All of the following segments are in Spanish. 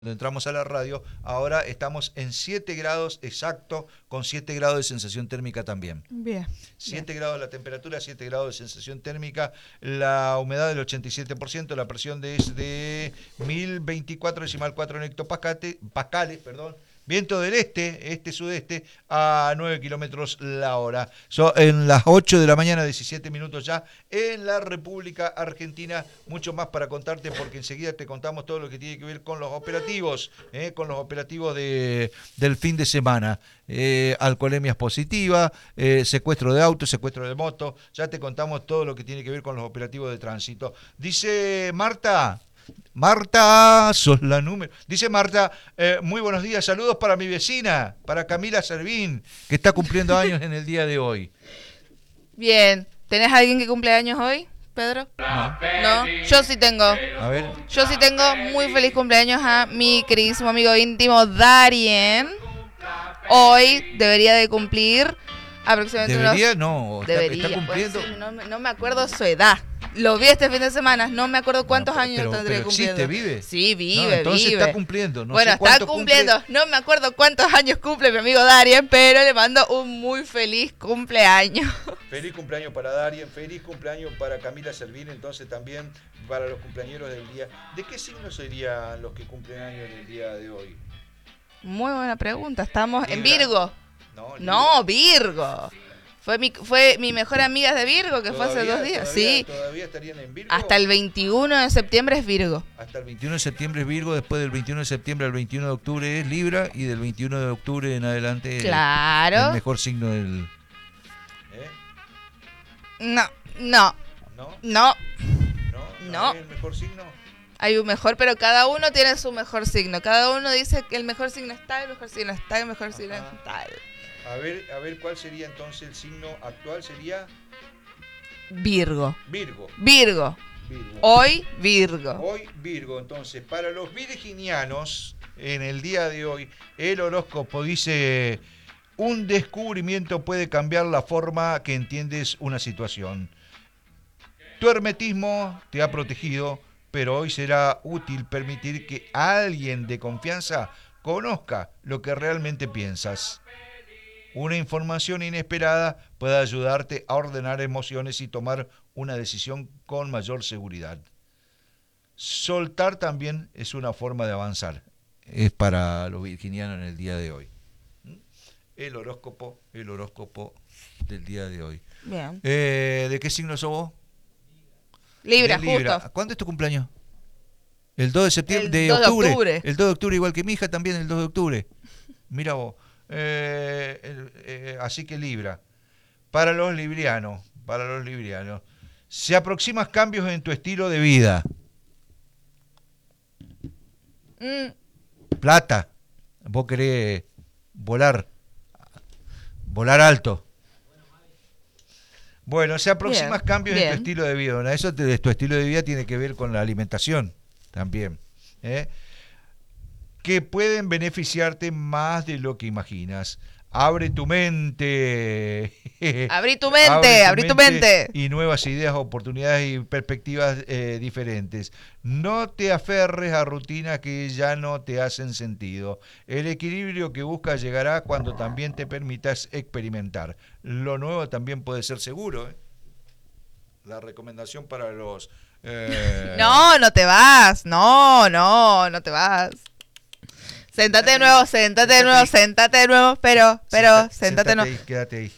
Cuando entramos a la radio, ahora estamos en 7 grados exacto, con 7 grados de sensación térmica también. Bien. 7 grados la temperatura, 7 grados de sensación térmica, la humedad del 87%, la presión es de 1024,4 hectopascales, viento del este-sudeste a 9 kilómetros la hora. En las 8 de la mañana, 17 minutos ya, en la República Argentina. Mucho más para contarte porque enseguida te contamos todo lo que tiene que ver con los operativos, del fin de semana. Alcoholemias positiva, secuestro de auto, secuestro de moto. Ya te contamos todo lo que tiene que ver con los operativos de tránsito. Dice Marta, sos la número. Dice Marta, muy buenos días, saludos para mi vecina, para Camila Servín, que está cumpliendo años en el día de hoy. Bien, ¿tenés a alguien que cumple años hoy, Pedro? No, yo sí tengo. A ver. Yo sí tengo muy feliz cumpleaños a mi queridísimo amigo íntimo Darien. Hoy debería de cumplir aproximadamente ¿Debería? No, está cumpliendo. Pues, sí, no me acuerdo su edad. Lo vi este fin de semana, no me acuerdo cuántos años tendría cumpliendo. ¿Existe, vive? Sí, vive, no, entonces vive. Está cumpliendo. No bueno, sé está cumpliendo. Cumple. No me acuerdo cuántos años cumple mi amigo Darien, pero le mando un muy feliz cumpleaños. Feliz cumpleaños para Darien, feliz cumpleaños para Camila Servín, entonces también para los cumpleañeros del día. ¿De qué signo serían los que cumplen años en el día de hoy? Muy buena pregunta. Estamos Libra. en Virgo. No, Virgo. Fue mi mejor amiga de Virgo, que fue hace 2 días. Sí. ¿Todavía estarían en Virgo? Hasta el 21 de septiembre es Virgo. Hasta el 21 de septiembre es Virgo, después del 21 de septiembre al 21 de octubre es Libra y del 21 de octubre en adelante claro. el mejor signo del... No. ¿No? ¿No ¿Es el mejor signo? Hay un mejor, pero cada uno tiene su mejor signo. Cada uno dice que el mejor signo es tal, el mejor signo es tal, el mejor signo es tal. A ver, ¿cuál sería entonces el signo actual? Sería... Virgo. Virgo. Hoy Virgo. Hoy Virgo. Entonces, para los virginianos, en el día de hoy, el horóscopo dice: un descubrimiento puede cambiar la forma que entiendes una situación. Tu hermetismo te ha protegido, pero hoy será útil permitir que alguien de confianza conozca lo que realmente piensas. Una información inesperada puede ayudarte a ordenar emociones y tomar una decisión con mayor seguridad. Soltar también es una forma de avanzar. Es para los virginianos en el día de hoy. El horóscopo del día de hoy. Bien. ¿De qué signo sos vos? Libra, Libra. justo. ¿Cuándo es tu cumpleaños? El 2 de septiembre, el 2 de octubre. El 2 de octubre, igual que mi hija también el 2 de octubre. Mira vos. Así que Libra. Para los librianos, se aproximan cambios en tu estilo de vida. Plata. Vos querés volar alto. Bueno, se aproximan cambios en tu estilo de vida. Eso tu estilo de vida tiene que ver con la alimentación también. Que pueden beneficiarte más de lo que imaginas. Abre tu mente. Abrí tu mente. Y nuevas ideas, oportunidades y perspectivas diferentes. No te aferres a rutinas que ya no te hacen sentido. El equilibrio que buscas llegará cuando también te permitas experimentar. Lo nuevo también puede ser seguro. La recomendación para los... No te vas. No te vas. Sentate de nuevo, pero, sentate nuevo. Quédate ahí.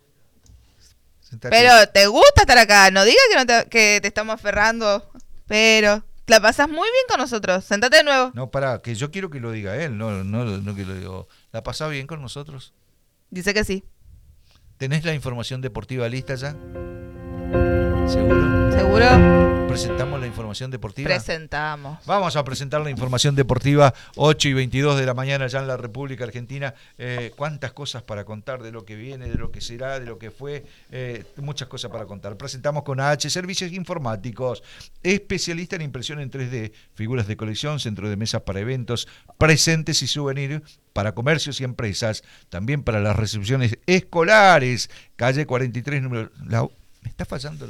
Pero te gusta estar acá, no digas que te estamos aferrando, pero la pasas muy bien con nosotros, sentate de nuevo. No, pará, que yo quiero que lo diga él, no que lo digo. ¿La pasás bien con nosotros? Dice que sí. ¿Tenés la información deportiva lista ya? ¿Seguro? ¿Presentamos la información deportiva? Presentamos. Vamos a presentar la información deportiva, 8:22 de la mañana ya en la República Argentina. Cuántas cosas para contar de lo que viene, de lo que será, de lo que fue, muchas cosas para contar. Presentamos con AH Servicios Informáticos, especialista en impresión en 3D, figuras de colección, centro de mesas para eventos, presentes y souvenirs para comercios y empresas, también para las recepciones escolares, calle 43, número... ¿Me está fallando la...?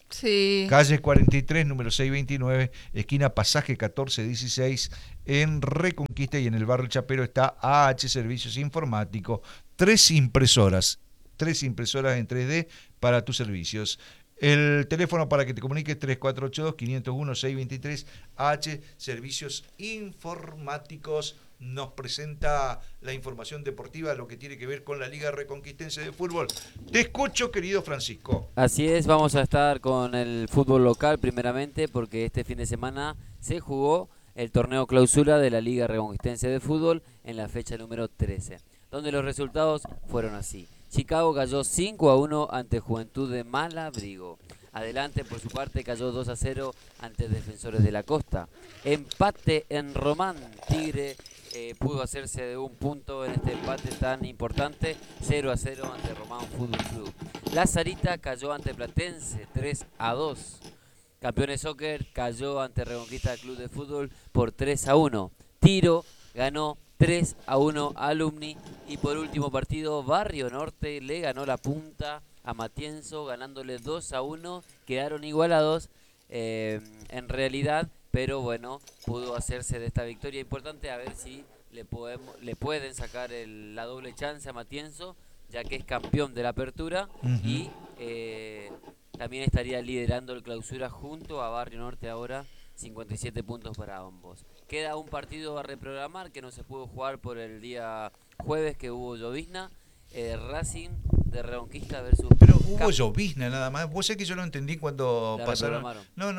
Sí. Calle 43, número 629, esquina Pasaje 1416, en Reconquista, y en el barrio Chapero está AH Servicios Informáticos. Tres impresoras en 3D para tus servicios. El teléfono para que te comuniques 3482-501-623. AH Servicios Informáticos nos presenta la información deportiva, lo que tiene que ver con la Liga Reconquistense de Fútbol. Te escucho, querido Francisco. Así es, vamos a estar con el fútbol local primeramente, porque este fin de semana se jugó el torneo clausura de la Liga Reconquistense de Fútbol en la fecha número 13, donde los resultados fueron así. Chicago cayó 5-1 ante Juventud de Malabrigo. Adelante, por su parte, cayó 2-0 ante Defensores de la Costa. Empate en Román. Tigre pudo hacerse de un punto en este empate tan importante, 0-0 ante Román Fútbol Club. La Sarita cayó ante Platense 3-2. Campeones Soccer cayó ante Reconquista Club de Fútbol por 3-1. Tiro ganó 3-1 a Alumni. Y por último partido, Barrio Norte le ganó la punta a Matienzo, ganándole 2-1. Quedaron igualados en realidad, pero bueno, pudo hacerse de esta victoria importante, a ver si le pueden sacar la doble chance a Matienzo, ya que es campeón de la apertura. Y también estaría liderando el clausura junto a Barrio Norte ahora, 57 puntos para ambos. Queda un partido a reprogramar que no se pudo jugar por el día jueves, que hubo llovizna. Racing de Reconquista versus... Pero hubo llovizna nada más. Vos sé que yo lo entendí cuando pasaron. No.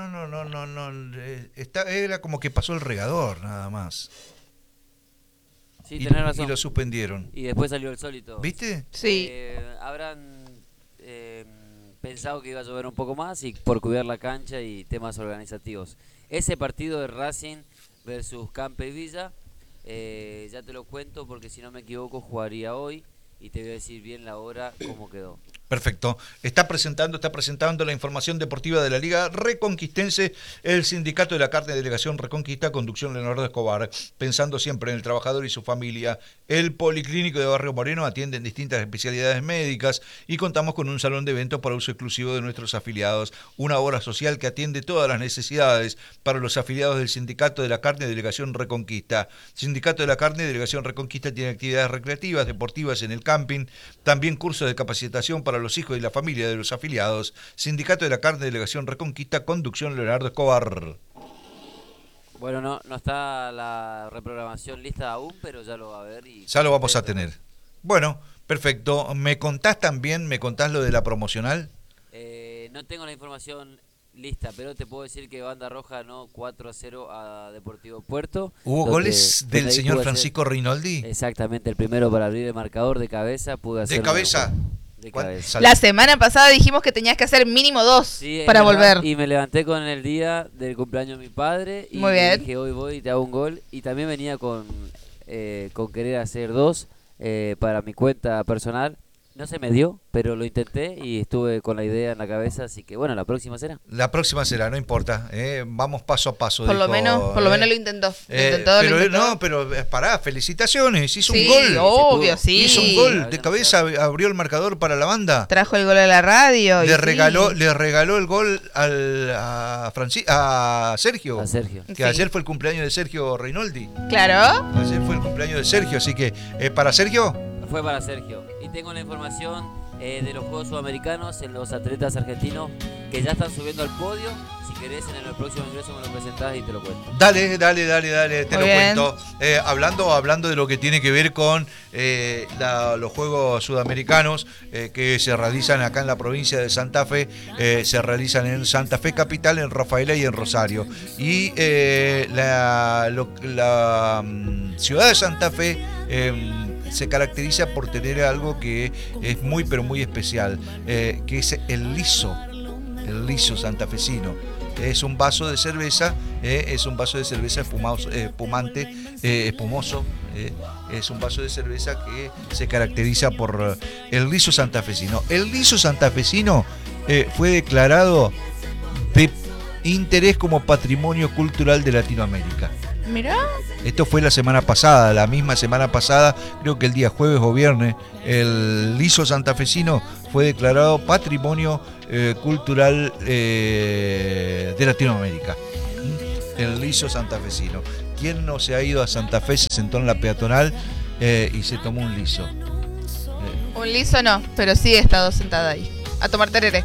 Era como que pasó el regador nada más. Sí, tenés razón. Y lo suspendieron. Y después salió el sol y todo. ¿Viste? Sí. Habrán pensado que iba a llover un poco más y por cuidar la cancha y temas organizativos. Ese partido de Racing versus Campe Villa, ya te lo cuento porque si no me equivoco jugaría hoy. Y te voy a decir bien la hora, cómo quedó. Perfecto. Está presentando la información deportiva de la Liga Reconquistense, el Sindicato de la Carne, Delegación Reconquista, conducción Leonardo Escobar, pensando siempre en el trabajador y su familia. El Policlínico de Barrio Moreno atiende en distintas especialidades médicas y contamos con un salón de eventos para uso exclusivo de nuestros afiliados. Una obra social que atiende todas las necesidades para los afiliados del Sindicato de la Carne, Delegación Reconquista. Sindicato de la Carne, Delegación Reconquista tiene actividades recreativas, deportivas en el camping, también cursos de capacitación para los hijos y la familia de los afiliados. Sindicato de la Carne, Delegación Reconquista, conducción Leonardo Escobar. Bueno, no está la reprogramación lista aún, pero ya lo va a ver. Ya lo vamos a tener. Bueno, perfecto. ¿Me contás lo de la promocional? No tengo la información lista, pero te puedo decir que Banda Roja ganó 4-0 a Deportivo Puerto. ¿Hubo goles del señor Francisco Rinoldi? Exactamente, el primero para abrir el marcador de cabeza. ¿De cabeza? De cabeza. La semana pasada dijimos que tenías que hacer mínimo 2 para volver. Y me levanté con el día del cumpleaños de mi padre. Y muy bien. Dije, hoy voy y te hago un gol. Y también venía con querer hacer 2 para mi cuenta personal. No se me dio, pero lo intenté y estuve con la idea en la cabeza, así que bueno, la próxima será. La próxima será, no importa, vamos paso a paso. Por lo menos lo intentó. Pero pará, felicitaciones, hizo un gol. Obvio, sí. Hizo un gol, de cabeza abrió el marcador para la banda. Trajo el gol a la radio. Le regaló el gol a Sergio. A Sergio. Que ayer fue el cumpleaños de Sergio Reinoldi. Claro. Ayer fue el cumpleaños de Sergio, así que para Sergio. Fue para Sergio. Y tengo la información de los Juegos Sudamericanos en los atletas argentinos que ya están subiendo al podio. Si querés, en el próximo ingreso me lo presentás y te lo cuento. Dale, te lo cuento. Hablando de lo que tiene que ver con los Juegos Sudamericanos que se realizan acá en la provincia de Santa Fe, se realizan en Santa Fe Capital, en Rafaela y en Rosario. Y la ciudad de Santa Fe se caracteriza por tener algo que es muy pero muy especial, que es el liso santafesino. Es un vaso de cerveza, espumante, espumoso. Es un vaso de cerveza que se caracteriza por el liso santafesino. El liso santafesino fue declarado de interés como patrimonio cultural de Latinoamérica. Mirá. Esto fue la misma semana pasada, creo que el día jueves o viernes, el liso santafesino fue declarado Patrimonio Cultural de Latinoamérica. El liso santafesino. ¿Quién no se ha ido a Santa Fe, se sentó en la peatonal y se tomó un liso? Un liso no, pero sí he estado sentada ahí. A tomar tereré.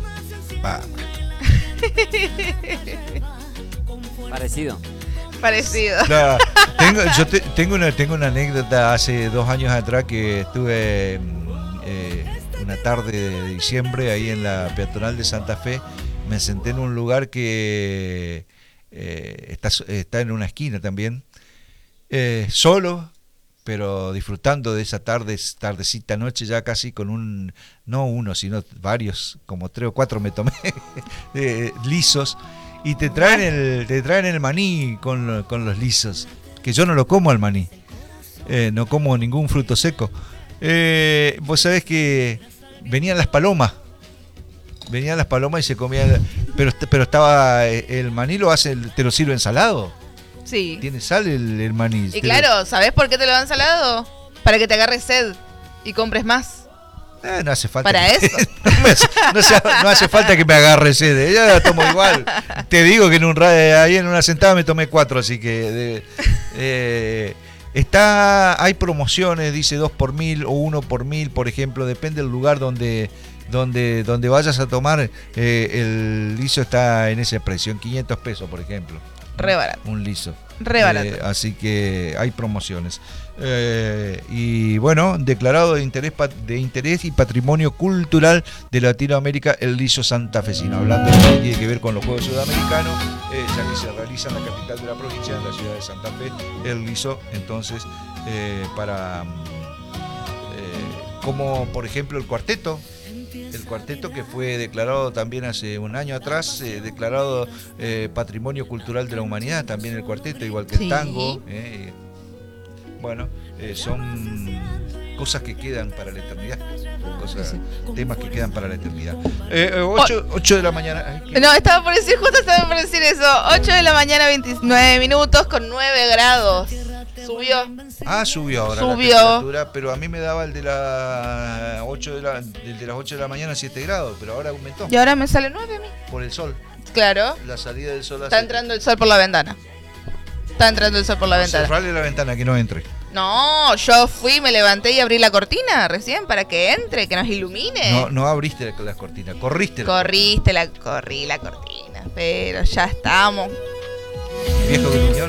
Parecido. Claro, tengo una anécdota hace 2 años atrás que estuve una tarde de diciembre ahí en la peatonal de Santa Fe. Me senté en un lugar que está en una esquina también, solo, pero disfrutando de esa tardecita noche, ya casi con no uno, sino varios, como 3 o 4 me tomé lisos. Y te traen el maní con los lisos, que yo no lo como al maní, no como ningún fruto seco. Vos sabés que venían las palomas y se comían, pero estaba el maní te lo sirven salado. Sí. Tiene sal el maní. Y claro, ¿sabés por qué te lo dan salado? Para que te agarres sed y compres más. No hace falta. Para eso. No hace falta que me agarre sed. Yo la tomo igual. Te digo que ahí en una sentada me tomé 4, así que hay promociones, dice 2 por 1000 o 1 por 1000, por ejemplo, depende del lugar donde vayas a tomar. El liso está en ese precio, en 500 pesos, por ejemplo. Re barato. Un liso. Re barato. Así que hay promociones. Y bueno, declarado de interés y patrimonio cultural de Latinoamérica, el liso santafesino. Hablando de lo que tiene que ver con los Juegos Sudamericanos, ya que se realiza en la capital de la provincia, en la ciudad de Santa Fe, el liso, entonces, como por ejemplo el cuarteto que fue declarado también hace un año atrás, declarado Patrimonio Cultural de la Humanidad, también el cuarteto, igual que el tango. Bueno, son cosas que quedan para la eternidad, temas que quedan para la eternidad. 8 de la mañana. No, estaba por decir eso. 8 de la mañana, 29 minutos con 9 grados. Subió ahora la temperatura, pero a mí me daba el de las 8 de la mañana 7 grados, pero ahora aumentó. Y ahora me sale 9 a mí. Por el sol. Claro. La salida del sol. Está entrando el sol por la ventana. Cerrale la ventana que no entre. No, yo fui, me levanté y abrí la cortina recién para que entre, que nos ilumine. No abriste las cortinas, corrí la cortina, pero ya estamos. Viejo gruñón.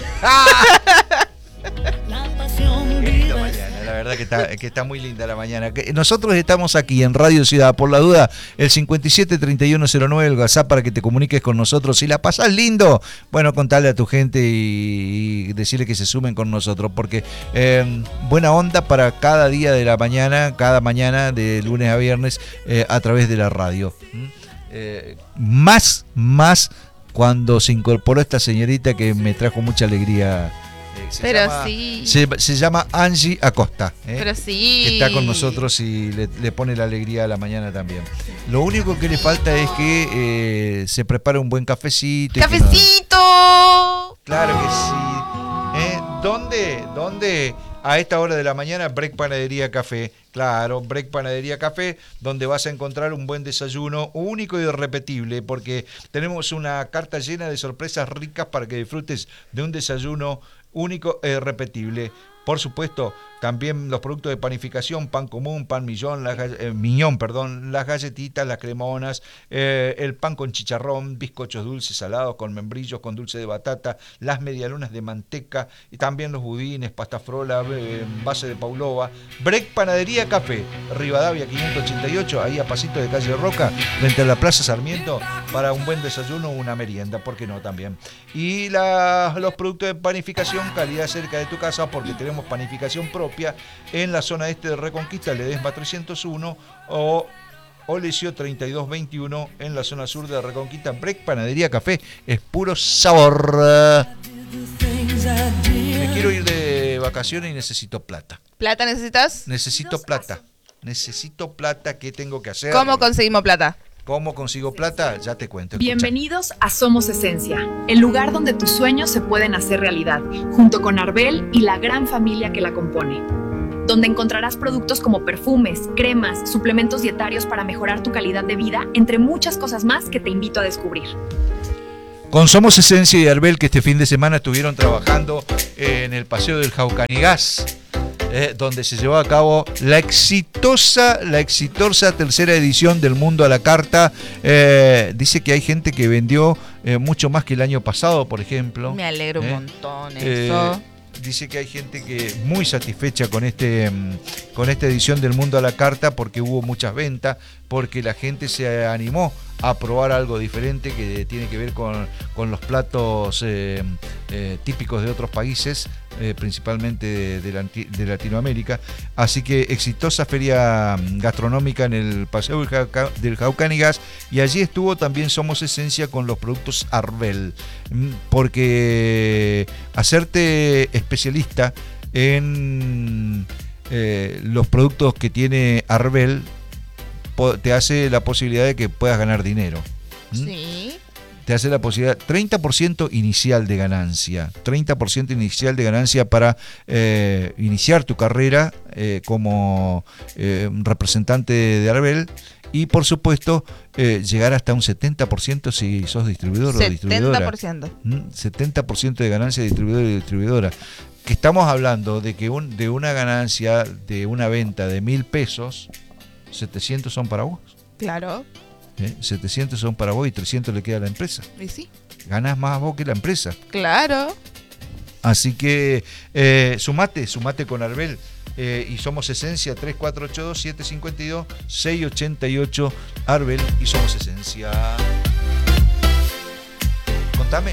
Linda mañana, la verdad que está muy linda la mañana. Nosotros estamos aquí en Radio Ciudad, por la duda, el 573109, el WhatsApp para que te comuniques con nosotros. Si la pasás lindo, bueno, contale a tu gente y decirle que se sumen con nosotros, porque buena onda para cada día de la mañana, cada mañana de lunes a viernes a través de la radio. Más cuando se incorporó esta señorita que me trajo mucha alegría. Se llama Angie Acosta, pero sí, que está con nosotros y le pone la alegría a la mañana también. Lo único que le falta es que se prepare un buen cafecito. ¡Cafecito! Claro que sí. ¿Dónde? A esta hora de la mañana, Break Panadería Café. Claro, Break Panadería Café, donde vas a encontrar un buen desayuno único y irrepetible, porque tenemos una carta llena de sorpresas ricas para que disfrutes de un desayuno único e irrepetible. Por supuesto, también los productos de panificación, pan común, pan miñón, las galletitas, las cremonas, el pan con chicharrón, bizcochos dulces, salados, con membrillos, con dulce de batata, las medialunas de manteca, y también los budines, pasta frola, base de Paulova. Break Panadería Café, Rivadavia 588, ahí a pasito de calle Roca, frente a la Plaza Sarmiento, para un buen desayuno o una merienda, ¿por qué no también? Y los productos de panificación, calidad cerca de tu casa, porque tenemos panificación propia en la zona este de Reconquista, Ledesma 301 o Olesio 3221 en la zona sur de Reconquista. Break Panadería Café es puro sabor. Me quiero ir de vacaciones y necesito plata. ¿Plata necesitas? Necesito plata. ¿Qué tengo que hacer? ¿Cómo conseguimos plata? ¿Cómo consigo plata? Ya te cuento. Escucha. Bienvenidos a Somos Esencia, el lugar donde tus sueños se pueden hacer realidad, junto con Arbel y la gran familia que la compone. donde encontrarás productos como perfumes, cremas, suplementos dietarios para mejorar tu calidad de vida, entre muchas cosas más que te invito a descubrir. Con Somos Esencia y Arbel, que este fin de semana estuvieron trabajando en el Paseo del Jaucanigas, donde se llevó a cabo la exitosa tercera edición del Mundo a la Carta. Dice que hay gente que vendió mucho más que el año pasado, por ejemplo. Me alegro un montón eso. Dice que hay gente que muy satisfecha con esta edición del Mundo a la Carta, porque hubo muchas ventas, porque la gente se animó a probar algo diferente que tiene que ver con los platos típicos de otros países, principalmente de Latinoamérica. Así que exitosa feria gastronómica en el Paseo del Jaucanigas, y allí estuvo también Somos Esencia con los productos Arbel, porque hacerte especialista en los productos que tiene Arbel te hace la posibilidad de que puedas ganar dinero. Sí. Te hace la posibilidad, 30% inicial de ganancia, 30% inicial de ganancia para iniciar tu carrera como representante de Arbel, y por supuesto llegar hasta un 70% si sos distribuidor o distribuidora. 70% de ganancia de distribuidor y distribuidora. Que estamos hablando de que de una ganancia de una venta de 1.000 pesos, 700 son para vos. Claro. 700 son para vos y 300 le queda a la empresa. ¿Y sí? Ganás más vos que la empresa. Claro. Así que sumate con Arbel. Y Somos Esencia, 3482-752-688. Arbel y Somos Esencia. Contame.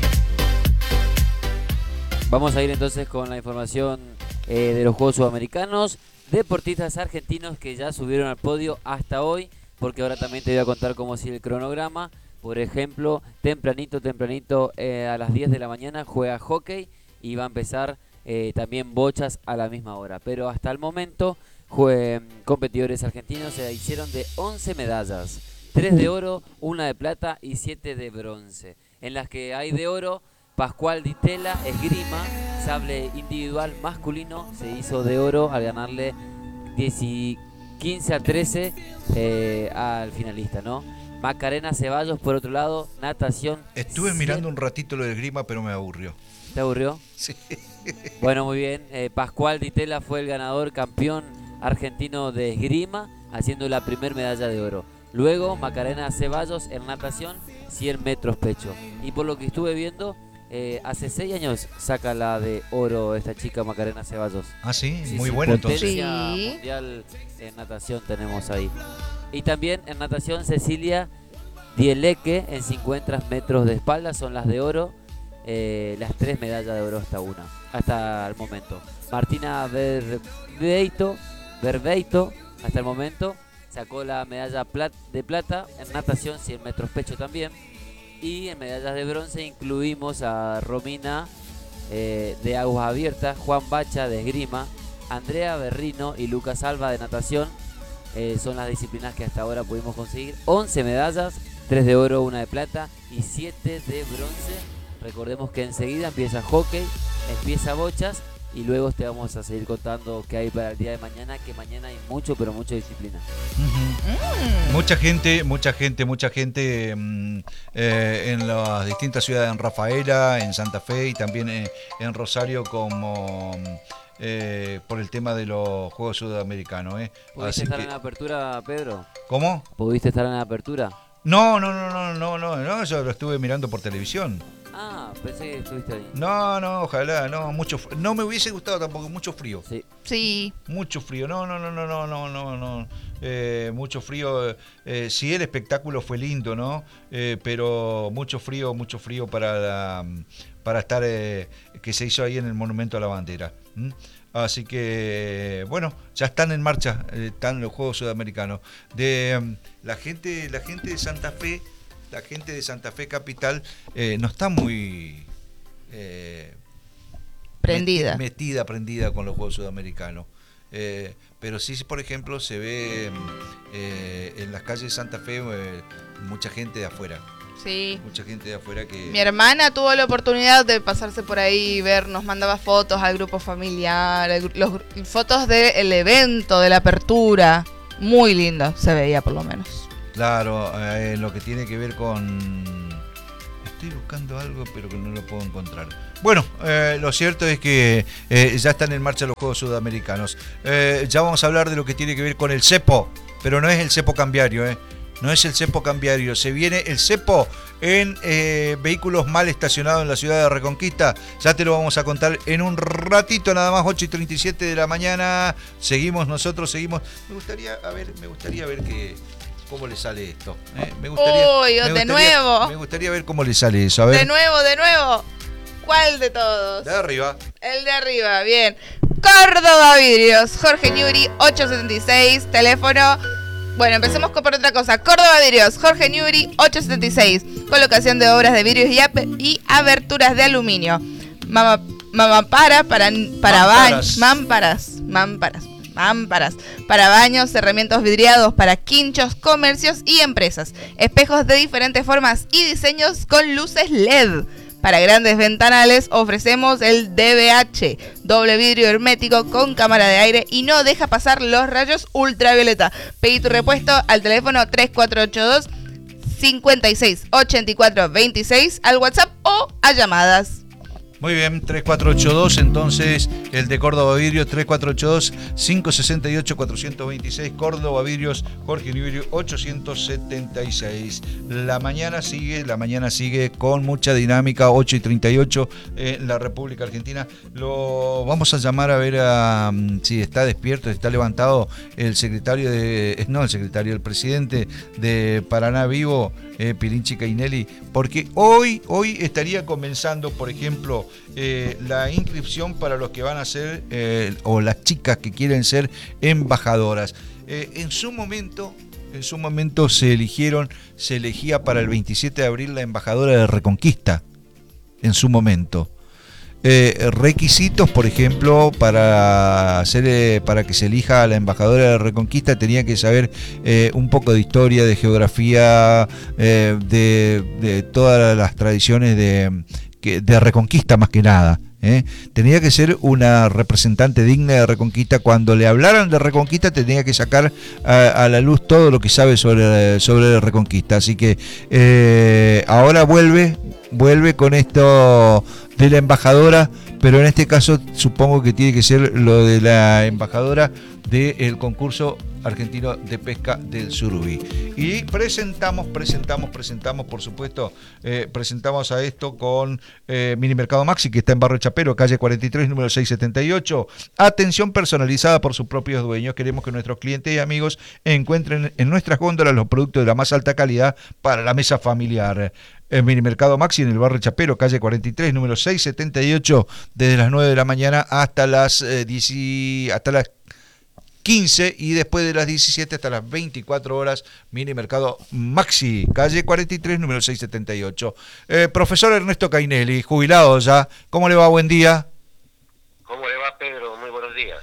Vamos a ir entonces con la información de los Juegos Sudamericanos. Deportistas argentinos que ya subieron al podio hasta hoy, porque ahora también te voy a contar cómo sigue el cronograma. Por ejemplo, tempranito, a las 10 de la mañana juega hockey y va a empezar también bochas a la misma hora. Pero hasta el momento, competidores argentinos se hicieron de 11 medallas, 3 de oro, 1 de plata y 7 de bronce. En las que hay de oro, Pascual Di Tella, esgrima, sable individual masculino, se hizo de oro al ganarle 15-13 al finalista, ¿no? Macarena Ceballos, por otro lado, natación. Estuve mirando un ratito lo del esgrima, pero me aburrió. ¿Te aburrió? Sí. Bueno, muy bien. Pascual Di Tella fue el ganador campeón argentino de esgrima, haciendo la primer medalla de oro. Luego, Macarena Ceballos en natación, 100 metros pecho. Y por lo que estuve viendo, hace 6 años saca la de oro esta chica Macarena Ceballos. Ah, sí, sí, muy sí, buena entonces. Potencia mundial en natación tenemos ahí. Y también en natación Cecilia Dieleque en 50 metros de espalda, son las de oro. Las 3 medallas de oro hasta el momento. Martina Berbeito hasta el momento sacó la medalla de plata en natación 100 metros pecho también. Y en medallas de bronce incluimos a Romina de aguas abiertas, Juan Bacha de esgrima, Andrea Berrino y Lucas Alba de natación. Son las disciplinas que hasta ahora pudimos conseguir. 11 medallas, 3 de oro, 1 de plata y 7 de bronce. Recordemos que enseguida empieza hockey, empieza bochas y luego te vamos a seguir contando qué hay para el día de mañana, que mañana hay mucha disciplina. Mucha gente en las distintas ciudades, en Rafaela, en Santa Fe y también en Rosario, como por el tema de los Juegos Sudamericanos. ¿Pudiste estar en la apertura, Pedro? ¿Cómo? ¿Pudiste estar en la apertura? No, yo lo estuve mirando por televisión. Ah, pensé que estuviste ahí. No, ojalá, no me hubiese gustado tampoco, mucho frío. Sí. Mucho frío, no. Mucho frío. Sí, el espectáculo fue lindo, ¿no? Pero mucho frío para estar, que se hizo ahí en el Monumento a la Bandera. Así que, bueno, ya están en marcha, están los Juegos Sudamericanos. La gente de Santa Fe. La gente de Santa Fe Capital no está muy prendida con los Juegos Sudamericanos. Pero sí, por ejemplo, se ve en las calles de Santa Fe mucha gente de afuera. Sí. Mucha gente de afuera que... Mi hermana tuvo la oportunidad de pasarse por ahí y ver, nos mandaba fotos al grupo familiar, fotos del evento, de la apertura. Muy lindo se veía, por lo menos. Claro, lo que tiene que ver con... Estoy buscando algo, pero que no lo puedo encontrar. Bueno, lo cierto es que ya están en marcha los Juegos Sudamericanos. Ya vamos a hablar de lo que tiene que ver con el cepo, pero no es el cepo cambiario, No es el cepo cambiario. Se viene el cepo en vehículos mal estacionados en la ciudad de Reconquista. Ya te lo vamos a contar en un ratito, nada más, 8:37 de la mañana. Seguimos. Me gustaría ver cómo le sale esto. Me gustaría ver cómo le sale eso. A ver. De nuevo. ¿Cuál de todos? De arriba. El de arriba, bien. Córdoba Vidrios, Jorge Newbery, 876, teléfono. Bueno, empecemos por otra cosa. Córdoba Vidrios, Jorge Newbery, 876. Colocación de obras de vidrios y aberturas de aluminio. Mamparas para baños, herramientas vidriados para quinchos, comercios y empresas. Espejos de diferentes formas y diseños con luces LED. Para grandes ventanales ofrecemos el DBH, doble vidrio hermético con cámara de aire y no deja pasar los rayos ultravioleta. Pedí tu repuesto al teléfono 3482 568426 al WhatsApp o a llamadas. Muy bien, 3482, entonces el de Córdoba Vidrios, 3482-568-426, Córdoba Vidrios, Jorge Newbery, 876. La mañana sigue con mucha dinámica, 8:38 en la República Argentina. Lo vamos a llamar a ver si está despierto, si está levantado el presidente de Paraná Vivo, Pirinchi Cainelli, porque hoy estaría comenzando, por ejemplo, la inscripción para los que van a ser o las chicas que quieren ser embajadoras. En su momento se elegía para el 27 de abril la embajadora de Reconquista. En su momento. Requisitos, por ejemplo, para que se elija a la embajadora de Reconquista, tenía que saber un poco de historia, de geografía, de todas las tradiciones de Reconquista, más que nada. Tenía que ser una representante digna de Reconquista. Cuando le hablaran de Reconquista tenía que sacar a la luz todo lo que sabe sobre Reconquista. Así que ahora vuelve con esto de la embajadora, pero en este caso supongo que tiene que ser lo de la embajadora del concurso argentino de pesca del Surubí. Y presentamos, por supuesto, presentamos a esto con Mini Mercado Maxi, que está en Barrio Chapero, calle 43, número 678. Atención personalizada por sus propios dueños. Queremos que nuestros clientes y amigos encuentren en nuestras góndolas los productos de la más alta calidad para la mesa familiar. Mini Mercado Maxi en el Barrio Chapero, calle 43, número 678, desde las 9 de la mañana hasta las 15 y después de las 17 hasta las 24 horas, Mini Mercado Maxi, calle 43, número 678. Profesor Ernesto Cainelli, jubilado ya, ¿cómo le va? Buen día. ¿Cómo le va, Pedro? Muy buenos días.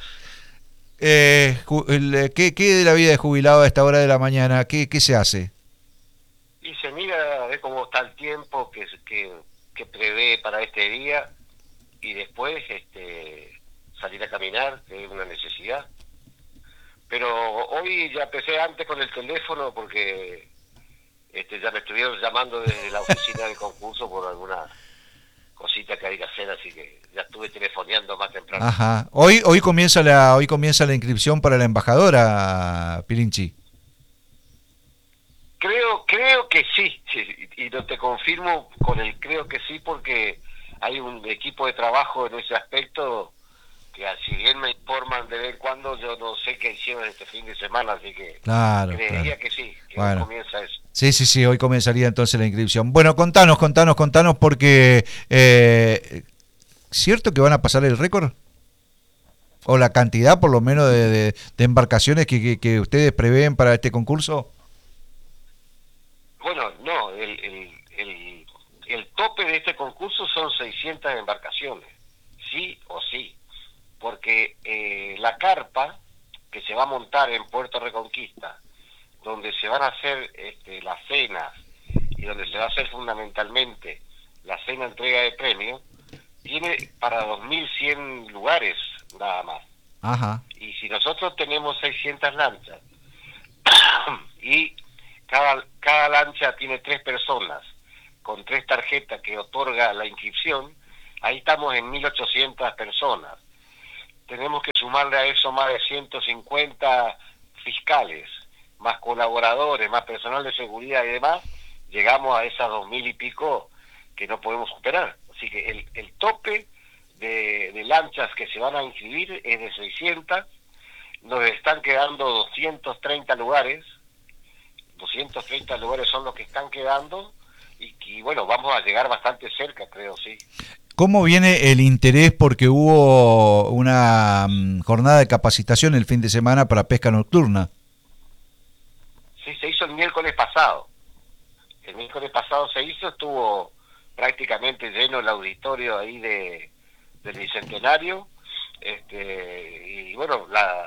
¿Qué de la vida de jubilado a esta hora de la mañana? ¿Qué se hace? Y se mira a ver cómo está el tiempo que prevé para este día y después salir a caminar, que es una necesidad. Pero hoy ya empecé antes con el teléfono porque ya me estuvieron llamando desde la oficina del concurso por alguna cosita que hay que hacer, así que ya estuve telefoneando más temprano. Ajá. Hoy comienza la inscripción para la embajadora, Pirinchi. Creo que sí, y no te confirmo con el creo que sí, porque hay un equipo de trabajo en ese aspecto que si bien me informan de vez en cuando, yo no sé qué hicieron este fin de semana, así que creería que sí, que hoy comienza eso. Sí, hoy comenzaría entonces la inscripción. Bueno, contanos, porque ¿cierto que van a pasar el récord? ¿O la cantidad, por lo menos, de embarcaciones que ustedes prevén para este concurso? Bueno, no, el tope de este concurso son 600 embarcaciones, sí o sí, porque la carpa que se va a montar en Puerto Reconquista, donde se van a hacer las cenas y donde se va a hacer fundamentalmente la cena entrega de premios, tiene para 2.100 lugares nada más. Ajá. Y si nosotros tenemos 600 lanchas y cada lancha tiene 3 personas con 3 tarjetas que otorga la inscripción, ahí estamos en 1.800 personas. Tenemos que sumarle a eso más de 150 fiscales, más colaboradores, más personal de seguridad y demás, llegamos a esas 2.000 y pico que no podemos superar. Así que el tope de lanchas que se van a inscribir es de 600, nos están quedando 230 lugares son los que están quedando, y bueno, vamos a llegar bastante cerca, creo, sí. ¿Cómo viene el interés? Porque hubo una jornada de capacitación el fin de semana para pesca nocturna. Sí, se hizo el miércoles pasado. El miércoles pasado se hizo, estuvo prácticamente lleno el auditorio ahí del Bicentenario, y bueno,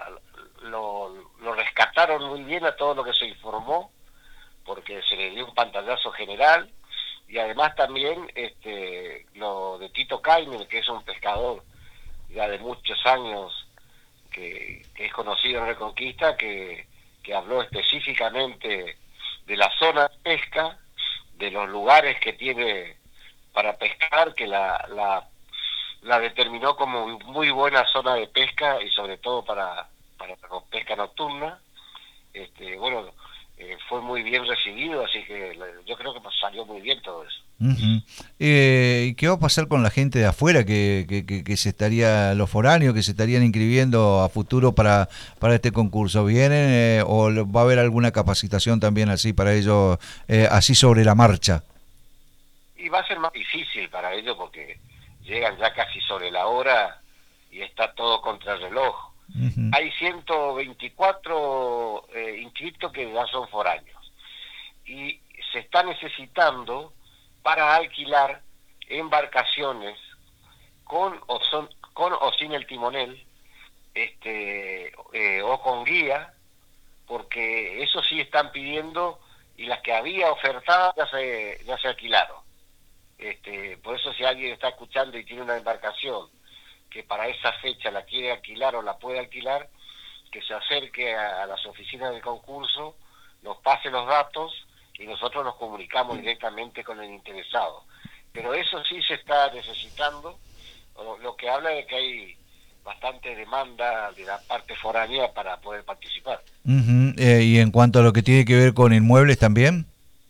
lo rescataron muy bien a todo lo que se informó, porque se le dio un pantallazo general, y además también lo de Tito Caimel, que es un pescador ya de muchos años, que es conocido en Reconquista, que habló específicamente de la zona de pesca, de los lugares que tiene para pescar, que la determinó como muy buena zona de pesca, y sobre todo para pesca nocturna. Bueno, fue muy bien recibido, así que yo creo que salió muy bien todo eso. Uh-huh. ¿Y qué va a pasar con la gente de afuera que se estaría, los foráneos que se estarían inscribiendo a futuro para este concurso? ¿Vienen o va a haber alguna capacitación también así para ellos, así sobre la marcha? Y va a ser más difícil para ellos porque llegan ya casi sobre la hora y está todo contra el reloj. Uh-huh. Hay 124 inscritos que ya son foráneos, y se está necesitando para alquilar embarcaciones con o sin el timonel, o con guía, porque eso sí están pidiendo, y las que había ofertadas ya se alquilaron. Por eso, si alguien está escuchando y tiene una embarcación que para esa fecha la quiere alquilar o la puede alquilar, que se acerque a las oficinas del concurso, nos pase los datos y nosotros nos comunicamos directamente con el interesado. Pero eso sí se está necesitando, lo que habla de que hay bastante demanda de la parte foránea para poder participar. Uh-huh. ¿Y en cuanto a lo que tiene que ver con inmuebles también?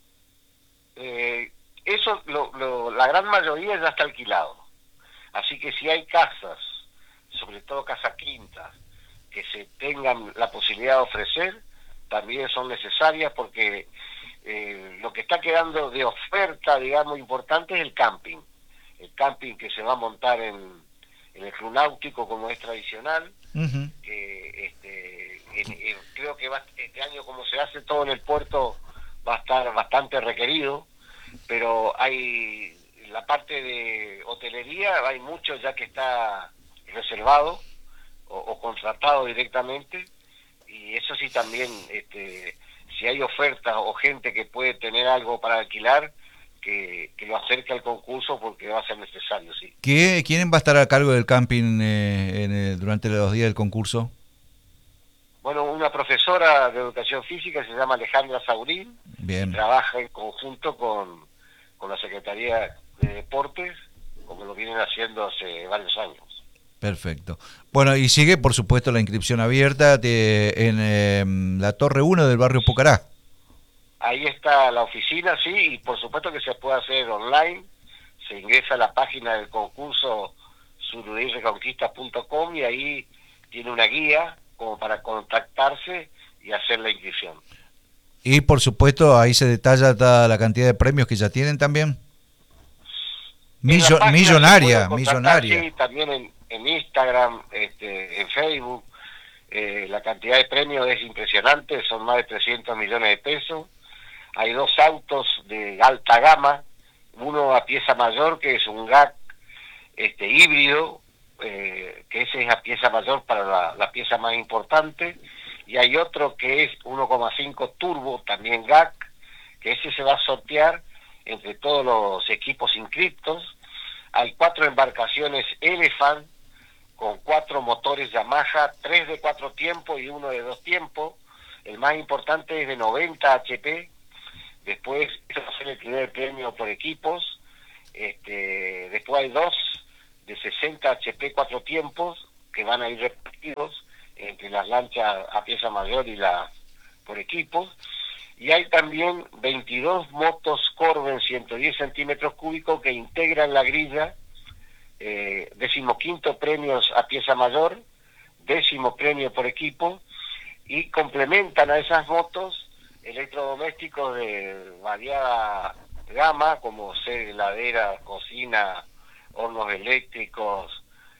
Eso, la gran mayoría ya está alquilado. Así que si hay casas, sobre todo casas quintas, que se tengan la posibilidad de ofrecer, también son necesarias, porque lo que está quedando de oferta, digamos, importante es el camping que se va a montar en el club náutico, como es tradicional. Uh-huh. Creo que este año, como se hace todo en el puerto, va a estar bastante requerido, pero hay la parte de hotelería, hay mucho ya que está reservado o contratado directamente, y eso sí también, si hay ofertas o gente que puede tener algo para alquilar, que lo acerque al concurso, porque va a ser necesario, sí. ¿Quién va a estar a cargo del camping durante los días del concurso? Bueno, una profesora de educación física, se llama Alejandra Saurín. Bien. Trabaja en conjunto con la Secretaría de Deportes, como lo vienen haciendo hace varios años. Perfecto. Bueno, y sigue, por supuesto, la inscripción abierta en la Torre 1 del barrio Pucará. Ahí está la oficina, sí, y por supuesto que se puede hacer online. Se ingresa a la página del concurso surudíreconquista.com, y ahí tiene una guía como para contactarse y hacer la inscripción. Y por supuesto ahí se detalla toda la cantidad de premios que ya tienen también. Millonaria. Sí, también en Instagram, en Facebook, la cantidad de premios es impresionante, son más de 300 millones de pesos. Hay 2 autos de alta gama, uno a pieza mayor, que es un GAC híbrido, que ese es a pieza mayor para la pieza más importante, y hay otro que es 1,5 turbo, también GAC, que ese se va a sortear entre todos los equipos inscriptos. Hay 4 embarcaciones Elephant con 4 motores Yamaha, 3 de 4 tiempos y 1 de 2 tiempos. El más importante es de 90 HP. Después, eso va a ser el primer premio por equipos. Después hay 2 de 60 HP 4 tiempos que van a ir repartidos entre las lanchas a pieza mayor y la por equipos. Y hay también 22 motos Corben 110 centímetros cúbicos que integran la grilla. 15º premios a pieza mayor, 10º premio por equipo, y complementan a esas motos electrodomésticos de variada gama, como heladera, cocina, hornos eléctricos,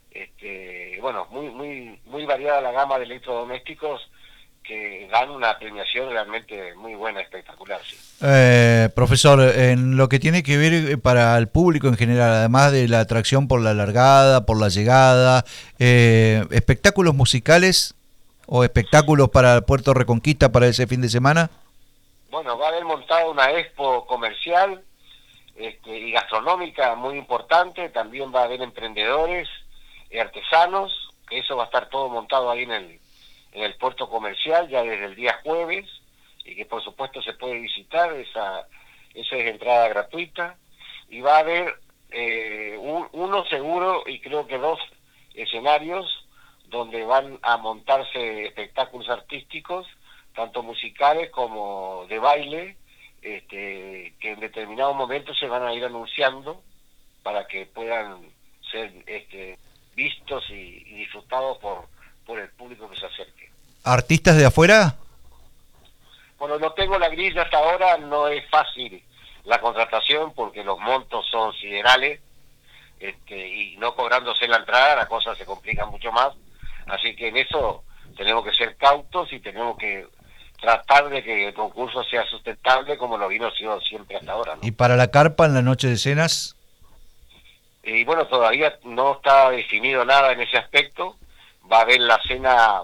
muy variada la gama de electrodomésticos que dan una premiación realmente muy buena, espectacular. Sí. Profesor, en lo que tiene que ver para el público en general, además de la atracción por la largada, por la llegada, espectáculos musicales o espectáculos para Puerto Reconquista para ese fin de semana. Bueno, va a haber montado una expo comercial y gastronómica muy importante. También va a haber emprendedores y artesanos, que eso va a estar todo montado ahí en el puerto comercial ya desde el día jueves, y que por supuesto se puede visitar. Esa es entrada gratuita, y va a haber uno seguro y creo que 2 escenarios donde van a montarse espectáculos artísticos, tanto musicales como de baile, que en determinados momentos se van a ir anunciando para que puedan ser vistos y disfrutados por el público que se acerque. ¿Artistas de afuera? Bueno, no tengo la grilla hasta ahora, no es fácil la contratación porque los montos son siderales, y no cobrándose la entrada la cosa se complica mucho más, así que en eso tenemos que ser cautos y tenemos que tratar de que el concurso sea sustentable como lo vino siendo siempre hasta ahora, ¿no? ¿Y para la carpa en la noche de cenas? Y bueno, todavía no está definido nada en ese aspecto. Va a haber la cena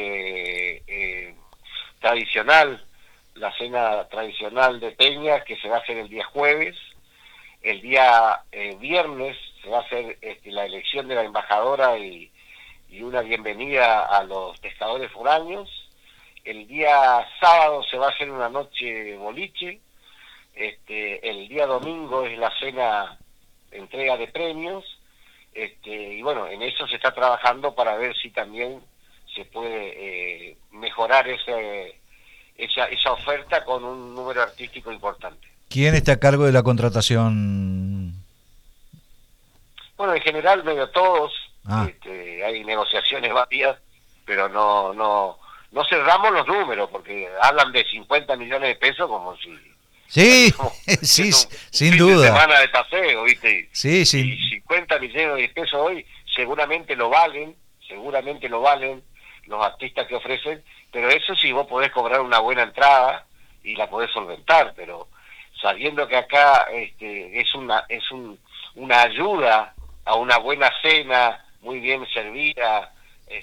tradicional, la cena tradicional de Peña, que se va a hacer el día jueves. El día viernes se va a hacer la elección de la embajadora y una bienvenida a los pescadores foráneos. El día sábado se va a hacer una noche de boliche. El día domingo es la cena, entrega de premios. Y bueno, en eso se está trabajando para ver si también se puede mejorar esa oferta con un número artístico importante. ¿Quién está a cargo de la contratación? Bueno, en general medio todos. Hay negociaciones varias, pero no cerramos los números, porque hablan de 50 millones de pesos como si... Sí, como, sí, sin fin duda. de semana de paseo, ¿viste? Sí, sí. Y 50 millones de pesos hoy seguramente lo valen los artistas que ofrecen, pero eso sí vos podés cobrar una buena entrada y la podés solventar, pero sabiendo que acá es una ayuda a una buena cena, muy bien servida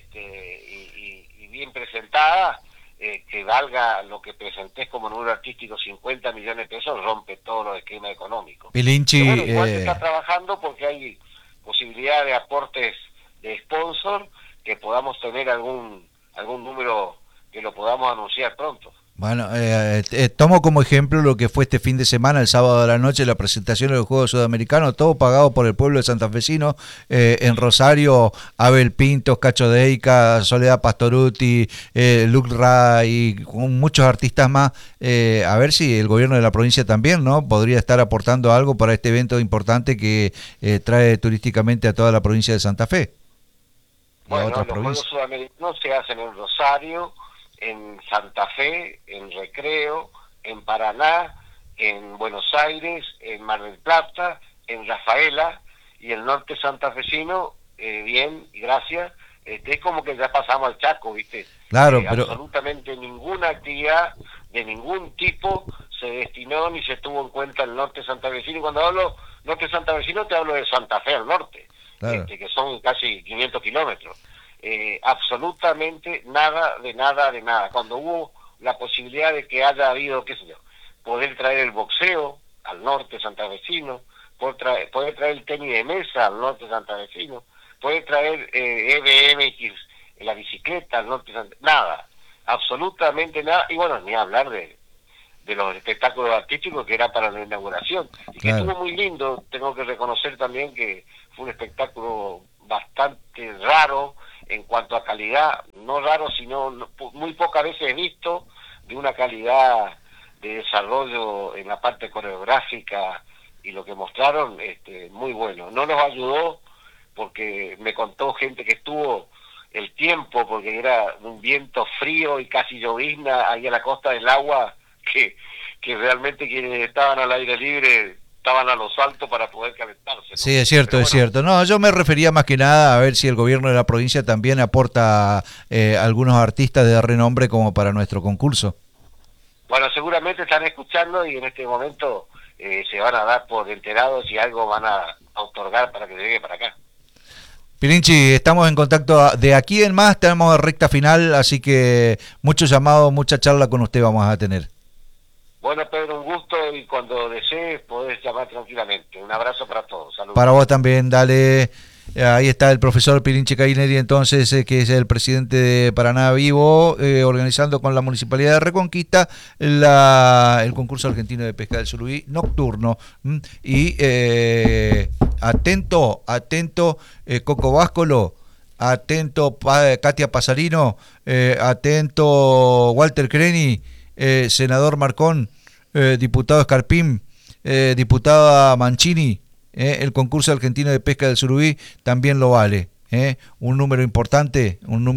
y bien presentada, que valga lo que presentés como número artístico 50 millones de pesos, rompe todos los esquemas económicos. Pilinchi, Bueno, igual se está trabajando porque hay posibilidad de aportes de sponsor, que podamos tener algún número que lo podamos anunciar pronto. Bueno, tomo como ejemplo lo que fue este fin de semana, el sábado de la noche, la presentación de los Juegos Sudamericanos, todo pagado por el pueblo de santafesino. En Rosario, Abel Pintos, Cacho Deica, Soledad Pastoruti, Luke Ra y muchos artistas más. A ver si el gobierno de la provincia también, ¿no?, podría estar aportando algo para este evento importante que trae turísticamente a toda la provincia de Santa Fe. Bueno, los Juegos Sudamericanos se hacen en Rosario, en Santa Fe, en Recreo, en Paraná, en Buenos Aires, en Mar del Plata, en Rafaela, y el norte santafesino, bien, gracias. Es como que ya pasamos al Chaco, ¿viste? Claro, pero... Absolutamente ninguna actividad de ningún tipo se destinó ni se tuvo en cuenta el norte santafesino. Y cuando hablo norte santafesino te hablo de Santa Fe al norte, claro, que son casi 500 kilómetros. Absolutamente nada. Cuando hubo la posibilidad de que haya habido, qué sé yo, poder traer el boxeo al norte santafesino, puede traer el tenis de mesa al norte santafesino, puede traer BMX en la bicicleta al norte santafesino, nada, absolutamente nada, y bueno, ni hablar de los espectáculos artísticos que era para la inauguración, y que estuvo muy lindo. Tengo que reconocer también que fue un espectáculo bastante raro en cuanto a calidad, no raro, sino muy pocas veces visto, de una calidad de desarrollo en la parte coreográfica, y lo que mostraron, muy bueno. No nos ayudó, porque me contó gente que estuvo el tiempo, porque era un viento frío y casi llovizna ahí a la costa del agua, que realmente quienes estaban al aire libre estaban a los altos para poder calentarse, ¿no? Sí, es cierto, Pero es cierto. No, yo me refería más que nada a ver si el gobierno de la provincia también aporta algunos artistas de renombre como para nuestro concurso. Bueno, seguramente están escuchando y en este momento se van a dar por enterados y algo van a otorgar para que llegue para acá. Pirinchi, estamos en contacto de aquí en más, tenemos recta final, así que mucho llamado, mucha charla con usted vamos a tener. Bueno, Pedro, un gusto, y cuando desees podés llamar tranquilamente. Un abrazo para todos. Saludos. Para vos también, dale. Ahí está el profesor Pirinchi Caineri, entonces, que es el presidente de Paraná Vivo, organizando con la Municipalidad de Reconquista el concurso argentino de pesca del surubí nocturno. Y atento, Coco Báscolo, atento Katia Pasarino, atento Walter Creni, senador Marcón, diputado Escarpín, diputada Mancini. El concurso argentino de pesca del surubí también lo vale. Un número importante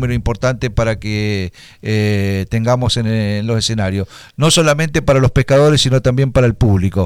para que tengamos en los escenarios, no solamente para los pescadores sino también para el público.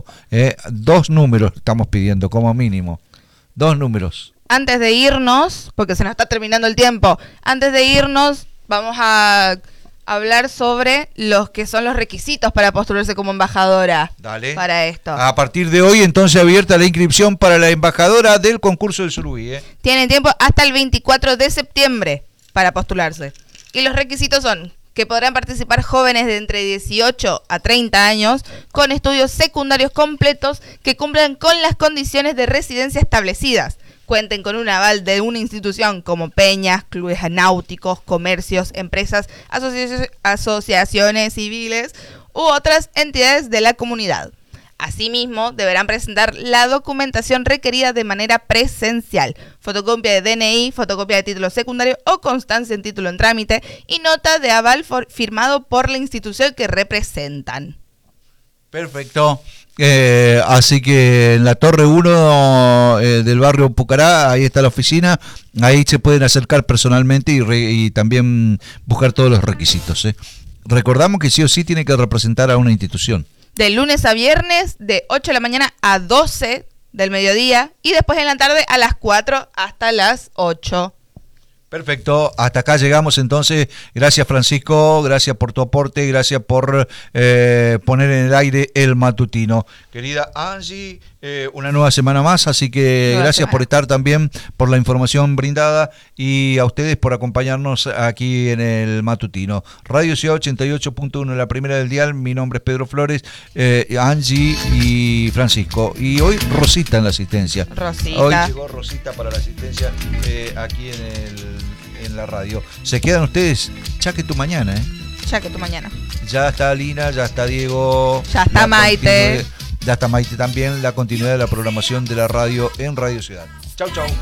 2 números estamos pidiendo como mínimo, 2 números. Antes de irnos, porque se nos está terminando el tiempo, antes de irnos vamos a hablar sobre los que son los requisitos para postularse como embajadora. Dale. Para esto. A partir de hoy, entonces, abierta la inscripción para la embajadora del concurso del surubí. Tienen tiempo hasta el 24 de septiembre para postularse. Y los requisitos son que podrán participar jóvenes de entre 18 a 30 años con estudios secundarios completos que cumplan con las condiciones de residencia establecidas. Cuenten con un aval de una institución como peñas, clubes náuticos, comercios, empresas, asociaciones civiles u otras entidades de la comunidad. Asimismo, deberán presentar la documentación requerida de manera presencial, fotocopia de DNI, fotocopia de título secundario o constancia en título en trámite y nota de aval firmado por la institución que representan. Perfecto. Así que en la Torre 1 del barrio Pucará, ahí está la oficina, ahí se pueden acercar personalmente y también buscar todos los requisitos. Recordamos que sí o sí tiene que representar a una institución. De lunes a viernes, de 8 de la mañana a 12 del mediodía y después en la tarde a las 4 hasta las 8. Perfecto, hasta acá llegamos entonces. Gracias Francisco, gracias por tu aporte, gracias por poner en el aire el matutino. Querida Angie, una nueva semana más, así que gracias por estar también, por la información brindada y a ustedes por acompañarnos aquí en el matutino. Radio Ciudad 88.1, la primera del dial, mi nombre es Pedro Flores, Angie y Francisco. Y hoy Rosita en la asistencia. Rosita. Hoy llegó Rosita para la asistencia aquí en la radio. Se quedan ustedes, chaque tu mañana, Chaque tu mañana. Ya está Lina, ya está Diego. Ya está Maite. Ya está Maite también, la continuidad de la programación de la radio en Radio Ciudad. Chau, chau.